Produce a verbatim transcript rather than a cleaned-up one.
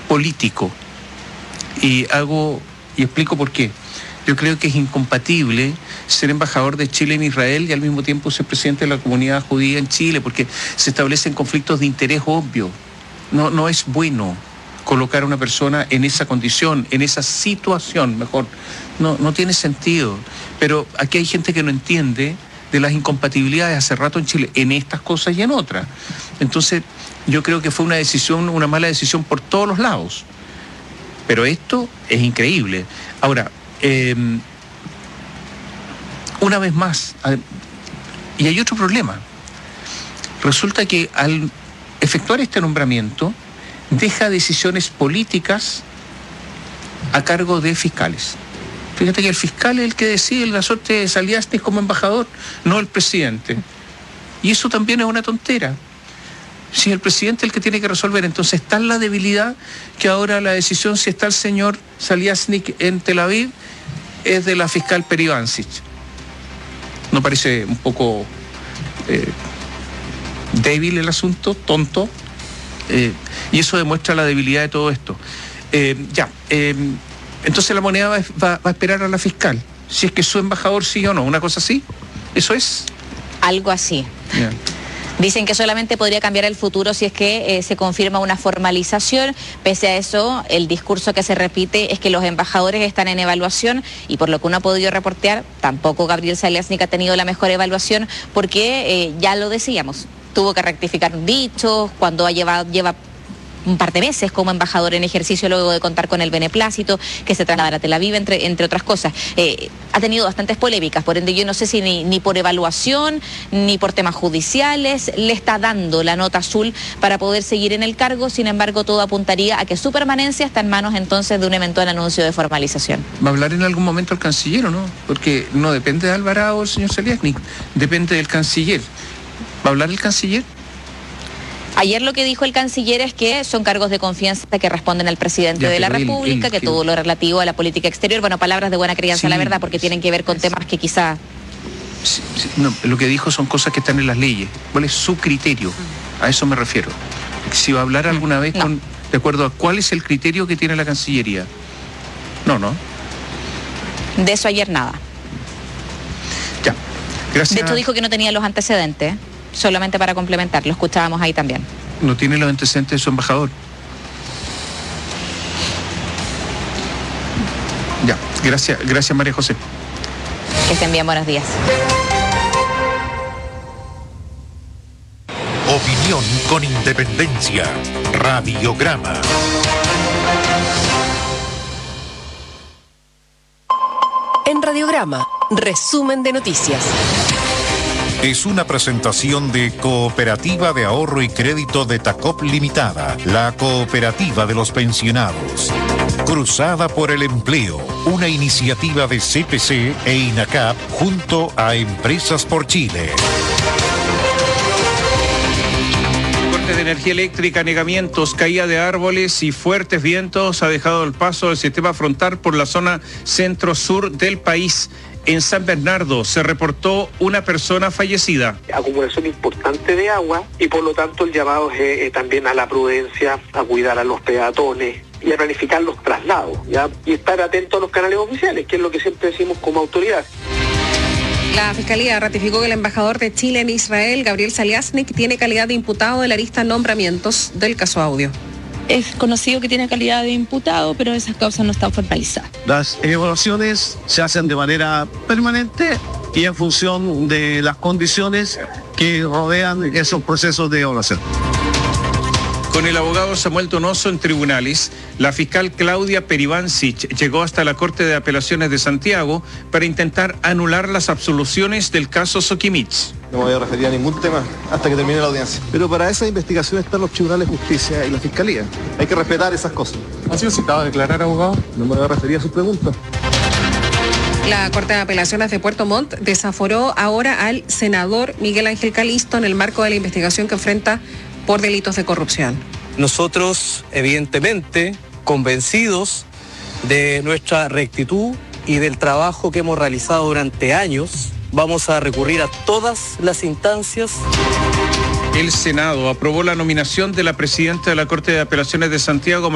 político. Y hago y explico por qué. Yo creo que es incompatible ser embajador de Chile en Israel y al mismo tiempo ser presidente de la comunidad judía en Chile, porque se establecen conflictos de interés obvio. No, no es bueno colocar a una persona en esa condición, en esa situación, mejor. No, no tiene sentido. Pero aquí hay gente que no entiende de las incompatibilidades hace rato en Chile, en estas cosas y en otras. Entonces, yo creo que fue una decisión, una mala decisión por todos los lados. Pero esto es increíble. Ahora, eh, una vez más, y hay otro problema. Resulta que al efectuar este nombramiento, deja decisiones políticas a cargo de fiscales. Fíjate que el fiscal es el que decide la suerte de Saliasnik como embajador, no el presidente. Y eso también es una tontera. Si el presidente es el que tiene que resolver, entonces está la debilidad que ahora la decisión, si está el señor Saliasnik en Tel Aviv, es de la fiscal Perivancic. ¿No parece un poco eh, débil el asunto, tonto? Eh, y eso demuestra la debilidad de todo esto. Eh, ya, eh, entonces la moneda va, va, va a esperar a la fiscal, si es que su embajador sí o no, una cosa así. ¿Eso es? Algo así. Yeah. Dicen que solamente podría cambiar el futuro si es que eh, se confirma una formalización. Pese a eso, el discurso que se repite es que los embajadores están en evaluación y por lo que uno ha podido reportear, tampoco Gabriel Saliasnik ha tenido la mejor evaluación porque, eh, ya lo decíamos, tuvo que rectificar dichos cuando lleva, lleva un par de meses como embajador en ejercicio luego de contar con el beneplácito, que se trasladara a Tel Aviv, entre, entre otras cosas. Eh, ha tenido bastantes polémicas, por ende yo no sé si ni, ni por evaluación, ni por temas judiciales, le está dando la nota azul para poder seguir en el cargo. Sin embargo, todo apuntaría a que su permanencia está en manos entonces de un eventual anuncio de formalización. ¿Va a hablar en algún momento el canciller o no? Porque no depende de Alvarado o el señor Saliasnik, depende del canciller. ¿Va a hablar el canciller? Ayer lo que dijo el canciller es que son cargos de confianza que responden al presidente ya, de la él, República, él, que él, todo lo relativo a la política exterior, bueno, palabras de buena crianza, sí, la verdad, porque tienen que ver con temas que quizá... Sí, sí, no, lo que dijo son cosas que están en las leyes. ¿Cuál es su criterio? A eso me refiero. Si va a hablar alguna vez no. con, de acuerdo a cuál es el criterio que tiene la Cancillería. No, no. De eso ayer nada. Ya, gracias. De hecho dijo que no tenía los antecedentes, solamente para complementar, lo escuchábamos ahí también. No tiene los antecedentes de su embajador. Ya, gracias, gracias María José. Que estén bien, buenos días. Opinión con independencia. Radiograma. En Radiograma, resumen de noticias. Es una presentación de Cooperativa de Ahorro y Crédito de Tacop Limitada, la cooperativa de los pensionados. Cruzada por el Empleo, una iniciativa de C P C e INACAP junto a Empresas por Chile. Corte de energía eléctrica, anegamientos, caída de árboles y fuertes vientos ha dejado el paso del sistema frontal por la zona centro-sur del país. En San Bernardo se reportó una persona fallecida. Acumulación importante de agua y por lo tanto el llamado es eh, también a la prudencia, a cuidar a los peatones y a planificar los traslados, ¿ya? Y estar atento a los canales oficiales, que es lo que siempre decimos como autoridad. La Fiscalía ratificó que el embajador de Chile en Israel, Gabriel Saliasnik, tiene calidad de imputado de la lista de nombramientos del caso Audio. Es conocido que tiene calidad de imputado, pero esas causas no están formalizadas. Las evaluaciones se hacen de manera permanente y en función de las condiciones que rodean esos procesos de evaluación. Con el abogado Samuel Donoso en tribunales, la fiscal Claudia Perivancic llegó hasta la Corte de Apelaciones de Santiago para intentar anular las absoluciones del caso Soquimich. No me voy a referir a ningún tema hasta que termine la audiencia. Pero para esa investigación están los tribunales de justicia y la fiscalía. Hay que respetar esas cosas. ¿Ha sido citado a declarar, abogado? No me voy a referir a sus preguntas. La Corte de Apelaciones de Puerto Montt desaforó ahora al senador Miguel Ángel Calisto en el marco de la investigación que enfrenta por delitos de corrupción. Nosotros, evidentemente, convencidos de nuestra rectitud y del trabajo que hemos realizado durante años, vamos a recurrir a todas las instancias. El Senado aprobó la nominación de la presidenta de la Corte de Apelaciones de Santiago,